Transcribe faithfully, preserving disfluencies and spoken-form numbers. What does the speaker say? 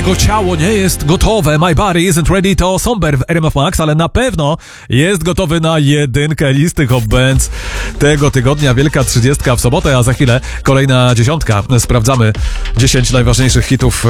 mojego ciało nie jest gotowe. My body isn't ready to Somber w R M F Max, ale na pewno jest gotowy na jedynkę listy Hot Bands tego tygodnia. Wielka trzydziestka w sobotę, a za chwilę kolejna dziesiątka. Sprawdzamy dziesięć najważniejszych hitów